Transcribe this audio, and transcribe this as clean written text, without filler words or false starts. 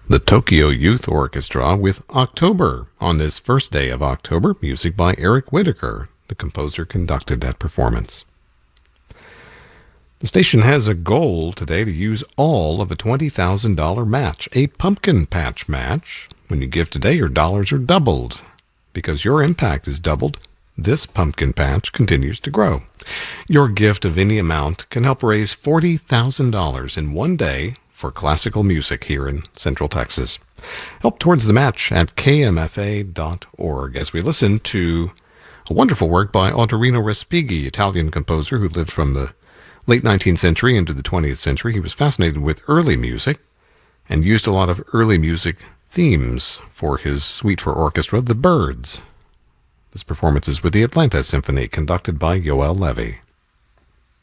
The Tokyo Youth Orchestra with October. On this first day of October, music by Eric Whitacre. The composer conducted that performance. The station has a goal today to use all of a $20,000 match, a pumpkin patch match. When you give today, your dollars are doubled. Because your impact is doubled, this pumpkin patch continues to grow. Your gift of any amount can help raise $40,000 in one day for classical music here in Central Texas. Help towards the match at kmfa.org as we listen to a wonderful work by Ottorino Respighi, Italian composer who lived from the late 19th century into the 20th century. He was fascinated with early music and used a lot of early music themes for his suite for orchestra, The Birds. This performance is with the Atlanta Symphony, conducted by Yoel Levy.